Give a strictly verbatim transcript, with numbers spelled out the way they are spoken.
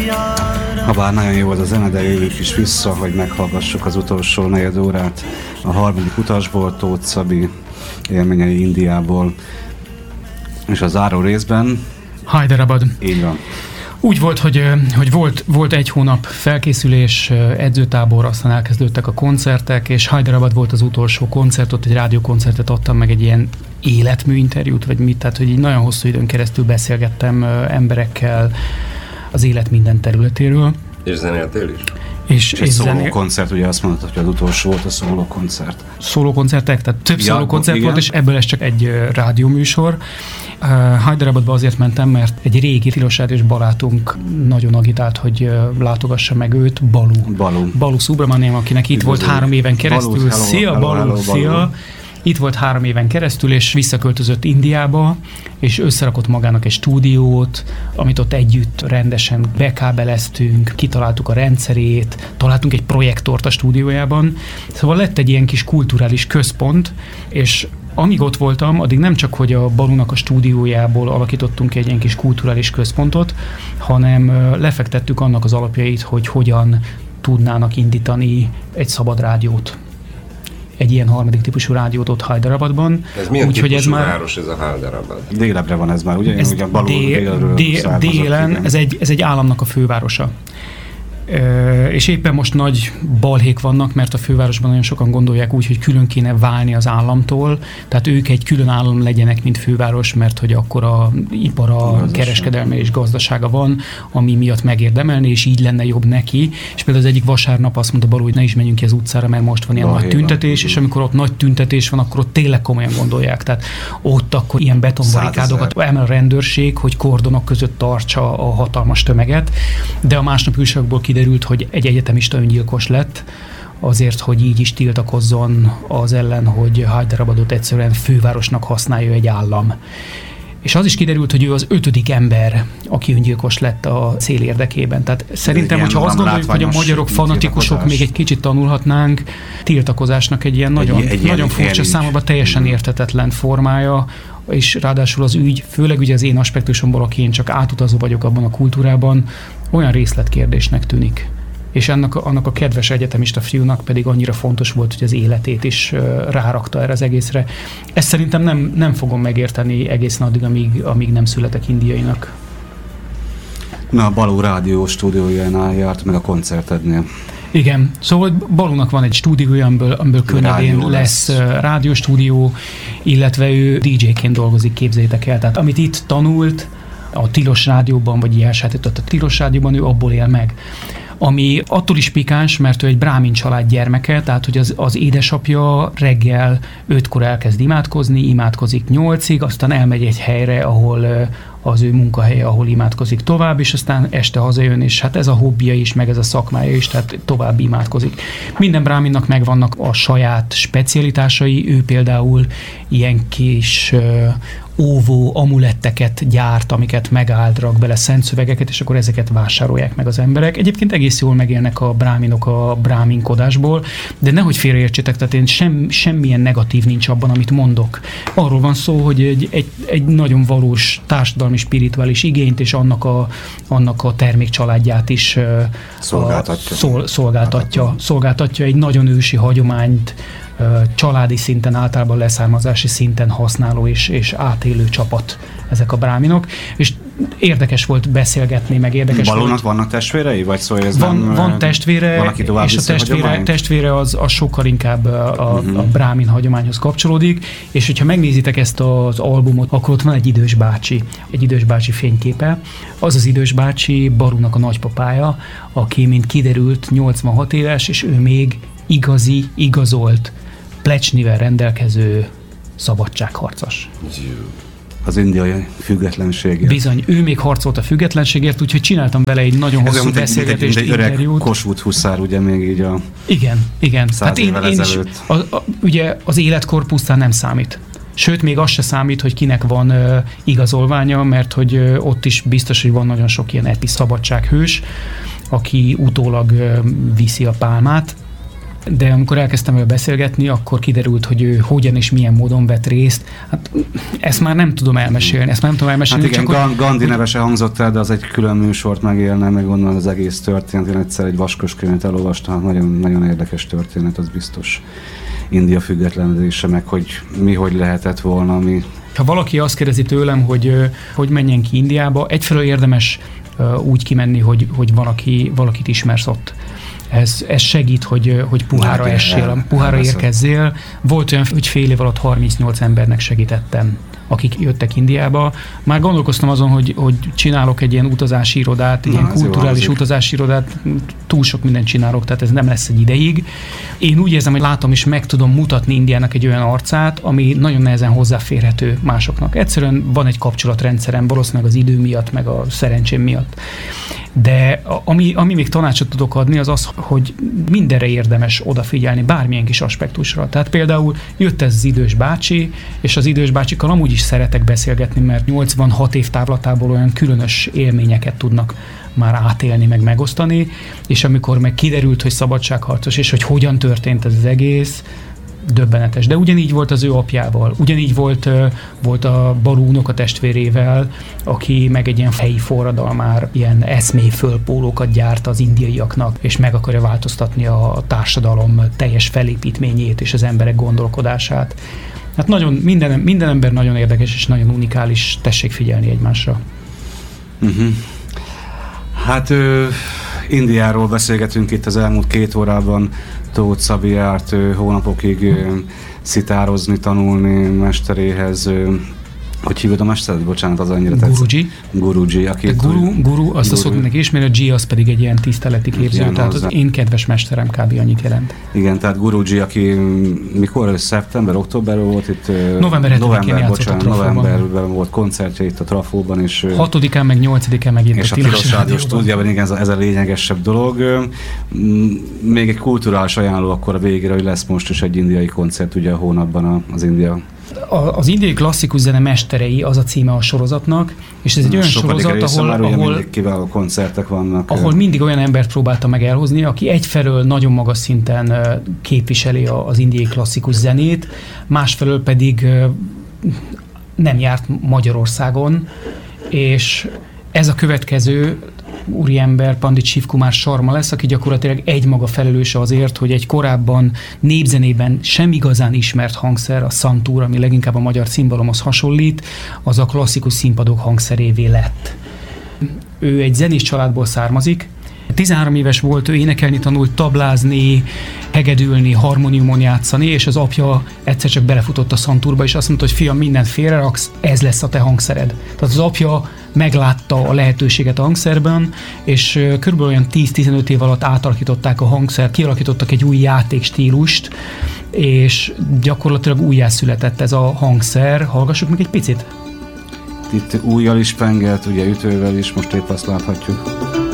Habár nagyon jó volt a zene, de jövünk is vissza, hogy meghallgassuk az utolsó negyed órát a harmadik utasból, Tóth Szabi élményei Indiából, és a záró részben Hyderabad. Így van. Úgy volt, hogy, hogy volt, volt egy hónap felkészülés, edzőtábor, aztán elkezdődtek a koncertek, és Hyderabad volt az utolsó koncert, ott egy rádiókoncertet adtam, meg egy ilyen életműinterjút, vagy mit, tehát hogy így nagyon hosszú időn keresztül beszélgettem emberekkel az élet minden területéről. És zenéltél is? És, és egy szólókoncert, ugye azt mondtad, hogy az utolsó volt a szólókoncert. Szólókoncertek, tehát több ja, szólókoncert volt, és ebből ez csak egy rádióműsor. Uh, Hyderabadba azért mentem, mert egy régi tilos rádiós barátunk nagyon agitált, hogy uh, látogassa meg őt, Balu. Balu. Balu Subramaniam, akinek itt volt három éven keresztül. Balu, Szia, hello, Balu, hello, szia! Balu. Itt volt három éven keresztül, és visszaköltözött Indiába, és összerakott magának egy stúdiót, amit ott együtt rendesen bekábeleztünk, kitaláltuk a rendszerét, találtunk egy projektort a stúdiójában. Szóval lett egy ilyen kis kulturális központ, és amíg ott voltam, addig nem csak, hogy a Balunak a stúdiójából alakítottunk egy ilyen kis kulturális központot, hanem lefektettük annak az alapjait, hogy hogyan tudnának indítani egy szabad rádiót. Egy ilyen harmadik típusú rádiót ott Hyderabadban. Ez milyen úgy, típusú ez már, város ez a Hyderabad? Délebre van ez már, ugye? Ez ugye Balu dél, délről dél, délen, ez egy, ez egy államnak a fővárosa. Ö, és éppen most nagy balhék vannak, mert a fővárosban nagyon sokan gondolják úgy, hogy külön kéne válni az államtól, tehát ők egy külön állam legyenek, mint főváros, mert hogy akkor a ipara, kereskedelme és gazdasága van, ami miatt megérdemelni, és így lenne jobb neki. És például az egyik vasárnap azt mondta Balú, hogy ne is menjünk ki az utcára, mert most van ilyen Balhé nagy tüntetés, van. És amikor ott nagy tüntetés van, akkor ott tényleg komolyan gondolják. Tehát ott akkor ilyen betonbarikádokat emel a rendőrség, hogy kordonok között tartsa a hatalmas tömeget, de a másnap újságból kiderült, hogy egy egyetemista öngyilkos lett, azért, hogy így is tiltakozzon az ellen, hogy Hyderabadot egyszerűen fővárosnak használja egy állam. És az is kiderült, hogy ő az ötödik ember, aki öngyilkos lett a cél érdekében. Tehát szerintem, hogyha azt gondoljuk, hogy a magyarok fanatikusok még egy kicsit tanulhatnánk, tiltakozásnak egy ilyen nagyon, egy, egy nagyon furcsa, számomra teljesen érthetetlen formája, és ráadásul az ügy, főleg ugye az én aspektusomból, aki én csak átutazó vagyok abban a kultúrában, olyan részletkérdésnek tűnik. És annak, annak a kedves egyetemista fiúnak pedig annyira fontos volt, hogy az életét is rárakta erre az egészre. Ezt szerintem nem, nem fogom megérteni egészen addig, amíg, amíg nem születek indiainak. Na, a Balu rádió stúdiójánál járt meg a koncertednél. Igen, szóval Balúnak van egy stúdiója, amiből, amiből könnyedén lesz, lesz rádióstúdió, illetve ő dé dzsé-ként dolgozik, képzeljétek el. Tehát amit itt tanult a Tilos Rádióban, vagy elsajátított a Tilos Rádióban, ő abból él meg. Ami attól is pikáns, mert ő egy brámin család gyermeke, tehát hogy az, az édesapja reggel ötkor elkezd imádkozni, imádkozik nyolcig, aztán elmegy egy helyre, ahol az ő munkahelye, ahol imádkozik tovább, és aztán este hazajön, és hát ez a hobbija is, meg ez a szakmája is, tehát tovább imádkozik. Minden bráminnak megvannak a saját specialitásai, ő például ilyen kis óvó amuletteket gyárt, amiket megáld, rak bele szent szövegeket, és akkor ezeket vásárolják meg az emberek. Egyébként egész jól megélnek a bráminok a bráminkodásból, de nehogy félreértsétek, tehát én sem, semmilyen negatív nincs abban, amit mondok. Arról van szó, hogy egy, egy, egy nagyon valós társadalmi, spirituális igényt, és annak a, annak a termékcsaládját is szolgáltatja. A, szol, szolgáltatja, szolgáltatja egy nagyon ősi hagyományt, családi szinten, általában leszármazási szinten használó és, és átélő csapat ezek a bráminok, és érdekes volt beszélgetni, meg érdekes Balónak volt. Vannak testvérei? Vagy szóval ez van, nem, van testvére, van, és a testvére, testvére az, az sokkal inkább a, uh-huh. a brámin hagyományhoz kapcsolódik, és hogyha megnézitek ezt az albumot, akkor ott van egy idős bácsi, egy idős bácsi fényképe. Az az idős bácsi Balúnak a nagypapája, aki, mint kiderült, nyolcvanhat éves, és ő még igazi, igazolt, plecsnivel rendelkező szabadságharcos. Az indiai függetlenségért. Bizony, ő még harcolt a függetlenségért, úgyhogy csináltam vele egy nagyon ez hosszú beszélgetést, egy öreg interjút. Kossuth huszár, ugye még így a Igen, igen. száz évvel én, én ezelőtt. is, a, a, ugye az életkor pusztán nem számít. Sőt, még az se számít, hogy kinek van uh, igazolványa, mert hogy uh, ott is biztos, hogy van nagyon sok ilyen epi szabadsághős, aki utólag uh, viszi a pálmát. de amikor elkezdtem vele beszélgetni, akkor kiderült, hogy ő hogyan és milyen módon vett részt. Hát ezt már nem tudom elmesélni, ezt már nem tudom elmesélni. Hát igen, csak Gandhi, Gandhi neve se hangzott el, de az egy külön műsort megélne, meg gondolom az egész történet. Én egyszer egy vaskos könyvet elolvastam, nagyon, nagyon érdekes történet, az biztos. India függetlenedése, meg hogy mi hogy lehetett volna, mi. Ha valaki azt kérdezi tőlem, hogy hogy menjen ki Indiába, egyfelől érdemes úgy kimenni, hogy, hogy van, aki, valakit ismersz ott. Ez, ez segít, hogy, hogy puhára hát, essél, el, puhára érkezzél. Volt olyan, hogy fél év alatt harmincnyolc embernek segítettem, akik jöttek Indiába. Már gondolkoztam azon, hogy, hogy csinálok egy ilyen utazási irodát, Na, ilyen kulturális utazási irodát, túl sok mindent csinálok, tehát ez nem lesz egy ideig. Én úgy érzem, hogy látom és meg tudom mutatni Indiának egy olyan arcát, ami nagyon nehezen hozzáférhető másoknak. Egyszerűen van egy kapcsolatrendszerem, valószínűleg az idő miatt, meg a szerencsém miatt. De ami, ami még tanácsot tudok adni, az az, hogy mindenre érdemes odafigyelni, bármilyen kis aspektusra. Tehát például jött ez az idős bácsi, és az idős bácsikkal amúgy is szeretek beszélgetni, mert nyolcvanhat év távlatából olyan különös élményeket tudnak már átélni, meg megosztani, és amikor meg kiderült, hogy szabadságharcos, és hogy hogyan történt ez az egész, döbbenetes. De ugyanígy volt az ő apjával, ugyanígy volt, volt a Balu unokatestvérével, aki meg egy ilyen helyi forradalmár, ilyen eszméfölpólókat gyárt az indiaiaknak, és meg akarja változtatni a társadalom teljes felépítményét és az emberek gondolkodását. Hát nagyon, minden, minden ember nagyon érdekes és nagyon unikális, tessék figyelni egymásra. Uh-huh. Hát ö, Indiáról beszélgetünk itt az elmúlt két órában. Tóth Szabi járt ö, hónapokig ö, szitározni, tanulni mesteréhez. Ö, hogy hívod a mestered? Bocsánat, az annyira tetszett. Guruji. Guruji. Aki guru, guru, azt a szót mindenki ismeri, a G az pedig egy ilyen tiszteleti képző, igen, tehát hozzá. Az én kedves mesterem kb. Annyit jelent. Igen, tehát Guruji, aki mikor? Szeptember, október volt itt? November hetedikén játszott a Trafóban. Novemberben volt koncertje itt a Trafóban. És hatodikán meg nyolcadikán megint és a Tilos Rádió stúdióban, igen, ez a, ez a lényegesebb dolog. Még egy kulturális ajánló akkor a végére, hogy lesz most is egy indiai koncert ugye a hónapban az India. Az indiai klasszikus zene mesterei az a címe a sorozatnak, és ez egy olyan sorozat, ahol, már, ahol mindig kiváló koncertek vannak. Ahol mindig olyan embert próbálta meg elhozni, aki egyfelől nagyon magas szinten képviseli az indiai klasszikus zenét, másfelől pedig nem járt Magyarországon, és ez a következő úriember Pandit Shivkumar Sharma lesz, aki gyakorlatilag egymaga felelőse azért, hogy egy korábban népzenében sem igazán ismert hangszer, a szantúr, ami leginkább a magyar cimbalomhoz hasonlít, az a klasszikus színpadok hangszerévé lett. Ő egy zenés családból származik, tizenhárom éves volt, ő énekelni tanult, tablázni, hegedülni, harmóniumon játszani, és az apja egyszer csak belefutott a szantúrba, és azt mondta, hogy fiam, mindent félreraksz, ez lesz a te hangszered. Tehát az apja meglátta a lehetőséget a hangszerben, és körülbelül olyan tíz-tizenöt év alatt átalakították a hangszert, kialakítottak egy új játékstílust, és gyakorlatilag újjászületett ez a hangszer. Hallgassuk meg egy picit. Itt újjal is pengelt, ugye ütővel is, most épp azt láthatjuk.